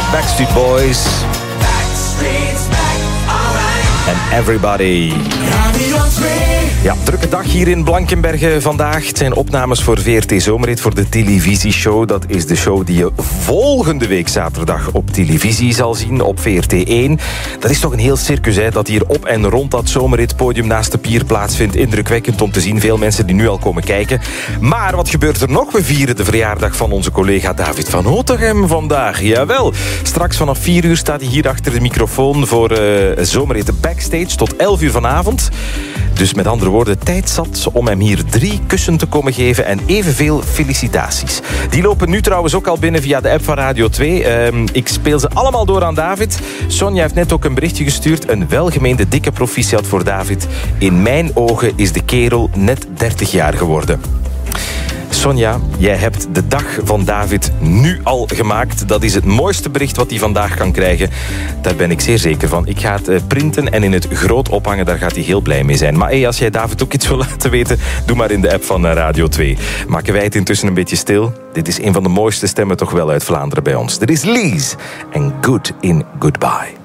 Backstreet Boys. En Everybody. Ja, drukke dag hier in Blankenberge vandaag. Het zijn opnames voor VRT Zomerhit voor de televisieshow. Dat is de show die je volgende week zaterdag op televisie zal zien, op VRT1. Dat is toch een heel circus, hè, dat hier op en rond dat Zomerhit-podium naast de pier plaatsvindt. Indrukwekkend om te zien, veel mensen die nu al komen kijken. Maar wat gebeurt er nog? We vieren de verjaardag van onze collega David van Hootegem vandaag. Jawel, straks vanaf 4 uur staat hij hier achter de microfoon voor Zomerhit Backstage tot 11 uur vanavond. Dus met andere woorden, tijd zat om hem hier 3 kussen te komen geven en evenveel felicitaties. Die lopen nu trouwens ook al binnen via de app van Radio 2. Ik speel ze allemaal door aan David. Sonja heeft net ook een berichtje gestuurd. Een welgemeende dikke proficiat voor David. In mijn ogen is de kerel net 30 jaar geworden. Sonja, jij hebt de dag van David nu al gemaakt. Dat is het mooiste bericht wat hij vandaag kan krijgen. Daar ben ik zeer zeker van. Ik ga het printen en in het groot ophangen. Daar gaat hij heel blij mee zijn. Maar als jij David ook iets wil laten weten, doe maar in de app van Radio 2. Maken wij het intussen een beetje stil? Dit is een van de mooiste stemmen toch wel uit Vlaanderen bij ons. Dit is Lies en Good in Goodbye.